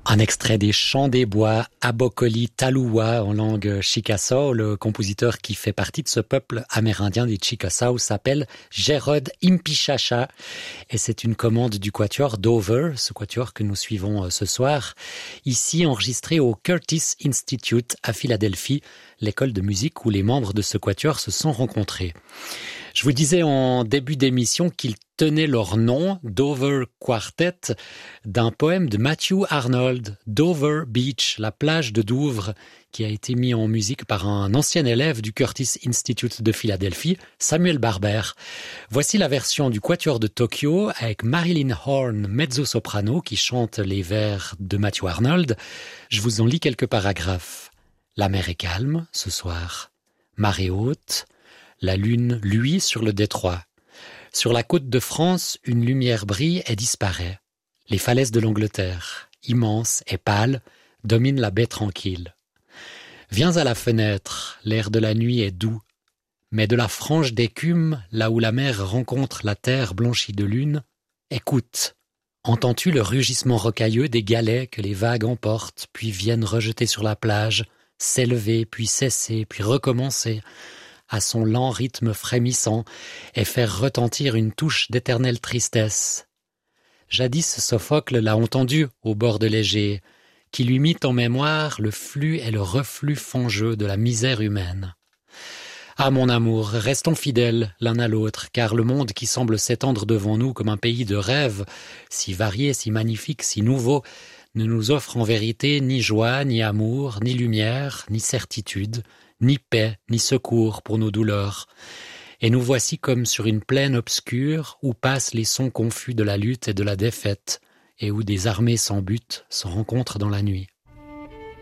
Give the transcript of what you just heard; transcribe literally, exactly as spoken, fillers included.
Un extrait des Chants des Bois, Abokoli Taloua en langue Chickasaw. Le compositeur qui fait partie de ce peuple amérindien des Chickasaw s'appelle Jerod Impichacha et c'est une commande du quatuor Dover, ce quatuor que nous suivons ce soir, ici enregistré au Curtis Institute à Philadelphie, l'école de musique où les membres de ce quatuor se sont rencontrés. Je vous disais en début d'émission qu'ils tenaient leur nom, Dover Quartet, d'un poème de Matthew Arnold, Dover Beach, la plage de Douvres, qui a été mis en musique par un ancien élève du Curtis Institute de Philadelphie, Samuel Barber. Voici la version du Quatuor de Tokyo avec Marilyn Horne, mezzo-soprano, qui chante les vers de Matthew Arnold. Je vous en lis quelques paragraphes. La mer est calme ce soir, marée haute, la lune luit sur le détroit. Sur la côte de France, une lumière brille et disparaît. Les falaises de l'Angleterre, immenses et pâles, dominent la baie tranquille. Viens à la fenêtre, l'air de la nuit est doux, mais de la frange d'écume, là où la mer rencontre la terre blanchie de lune, écoute. Entends-tu le rugissement rocailleux des galets que les vagues emportent, puis viennent rejeter sur la plage, s'élever, puis cesser, puis recommencer, à son lent rythme frémissant, et faire retentir une touche d'éternelle tristesse. Jadis Sophocle l'a entendu au bord de l'Égée, qui lui mit en mémoire le flux et le reflux fangeux de la misère humaine. Ah mon amour, restons fidèles l'un à l'autre, car le monde qui semble s'étendre devant nous comme un pays de rêves, si varié, si magnifique, si nouveau, ne nous offre en vérité ni joie, ni amour, ni lumière, ni certitude, ni paix, ni secours pour nos douleurs. Et nous voici comme sur une plaine obscure où passent les sons confus de la lutte et de la défaite, et où des armées sans but se rencontrent dans la nuit.